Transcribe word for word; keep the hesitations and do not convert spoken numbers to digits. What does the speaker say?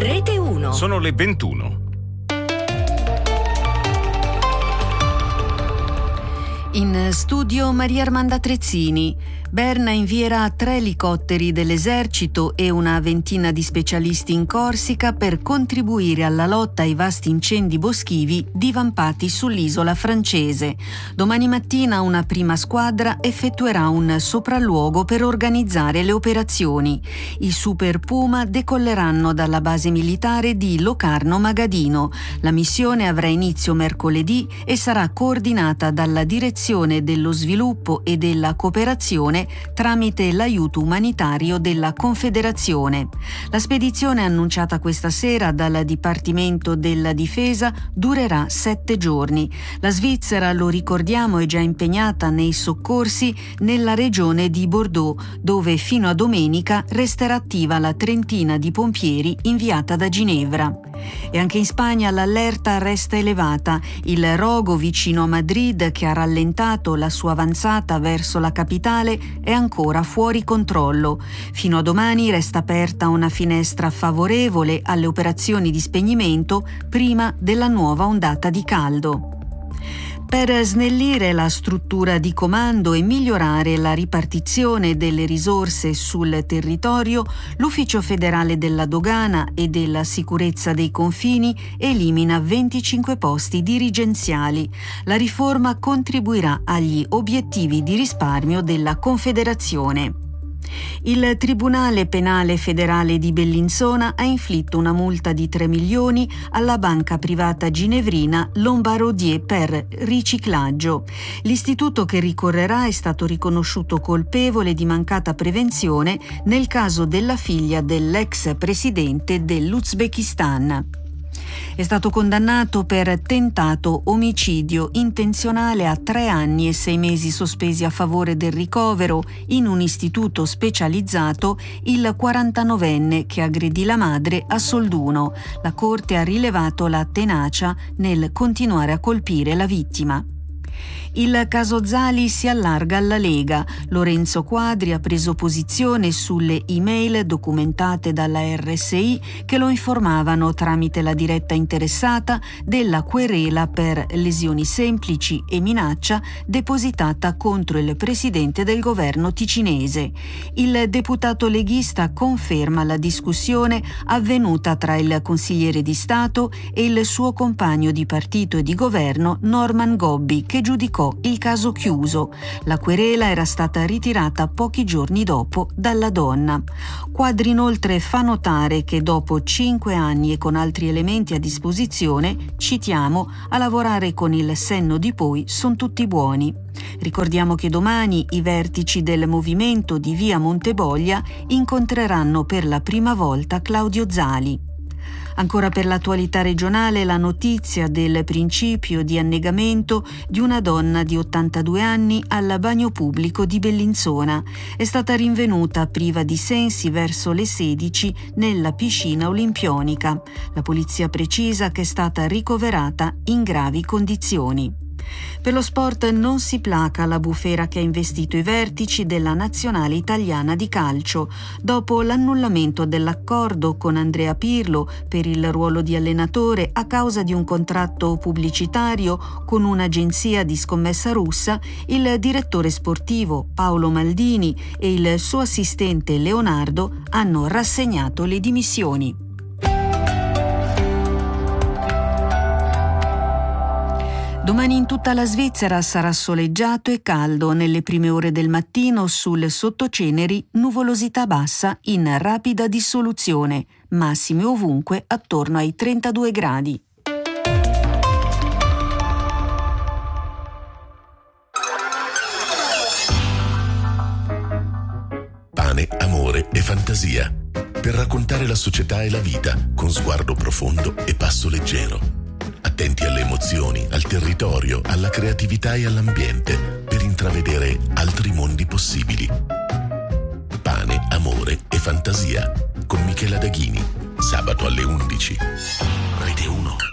Rete uno. Sono le ventuno. In studio Maria Armanda Trezzini. Berna invierà tre elicotteri dell'esercito e una ventina di specialisti in Corsica per contribuire alla lotta ai vasti incendi boschivi divampati sull'isola francese. Domani mattina una prima squadra effettuerà un sopralluogo per organizzare le operazioni. I Super Puma decolleranno dalla base militare di Locarno Magadino. La missione avrà inizio mercoledì e sarà coordinata dalla Direzione dello Sviluppo e della Cooperazione tramite l'aiuto umanitario della Confederazione. La spedizione annunciata questa sera dal Dipartimento della Difesa durerà sette giorni. La Svizzera, lo ricordiamo, è già impegnata nei soccorsi nella regione di Bordeaux, dove fino a domenica resterà attiva la trentina di pompieri inviata da Ginevra. E anche in Spagna l'allerta resta elevata. Il rogo vicino a Madrid, che ha rallentato la sua avanzata verso la capitale, è ancora fuori controllo. Fino a domani resta aperta una finestra favorevole alle operazioni di spegnimento prima della nuova ondata di caldo. Per snellire la struttura di comando e migliorare la ripartizione delle risorse sul territorio, l'Ufficio federale della dogana e della sicurezza dei confini elimina venticinque posti dirigenziali. La riforma contribuirà agli obiettivi di risparmio della Confederazione. Il Tribunale Penale Federale di Bellinzona ha inflitto una multa di tre milioni alla banca privata ginevrina Lombardier per riciclaggio. L'istituto che ricorrerà è stato riconosciuto colpevole di mancata prevenzione nel caso della figlia dell'ex presidente dell'Uzbekistan. È stato condannato per tentato omicidio intenzionale a tre anni e sei mesi sospesi a favore del ricovero in un istituto specializzato il quarantanovenne che aggredì la madre a Solduno. La Corte ha rilevato la tenacia nel continuare a colpire la vittima. Il caso Zali si allarga alla Lega. Lorenzo Quadri ha preso posizione sulle email documentate dalla R S I che lo informavano tramite la diretta interessata della querela per lesioni semplici e minaccia depositata contro il presidente del governo ticinese. Il deputato leghista conferma la discussione avvenuta tra il consigliere di Stato e il suo compagno di partito e di governo Norman Gobbi, che giudicò il caso chiuso. La querela era stata ritirata pochi giorni dopo dalla donna. Quadri inoltre fa notare che dopo cinque anni e con altri elementi a disposizione, citiamo, a lavorare con il senno di poi son tutti buoni. Ricordiamo che domani i vertici del movimento di via Monteboglia incontreranno per la prima volta Claudio Zali. Ancora per l'attualità regionale, la notizia del principio di annegamento di una donna di ottantadue anni al bagno pubblico di Bellinzona. È stata rinvenuta priva di sensi verso le sedici nella piscina olimpionica. La polizia precisa che è stata ricoverata in gravi condizioni. Per lo sport non si placa la bufera che ha investito i vertici della nazionale italiana di calcio. Dopo l'annullamento dell'accordo con Andrea Pirlo per il ruolo di allenatore a causa di un contratto pubblicitario con un'agenzia di scommessa russa, il direttore sportivo Paolo Maldini e il suo assistente Leonardo hanno rassegnato le dimissioni. Domani in tutta la Svizzera sarà soleggiato e caldo. Nelle prime ore del mattino sul sottoceneri nuvolosità bassa in rapida dissoluzione, massime ovunque attorno ai trentadue gradi. Pane, amore e fantasia. Per raccontare la società e la vita con sguardo profondo e passo leggero. Attenti alle emozioni, al territorio, alla creatività e all'ambiente per intravedere altri mondi possibili. Pane, amore e fantasia con Michela Daghini, sabato alle undici. Rete uno.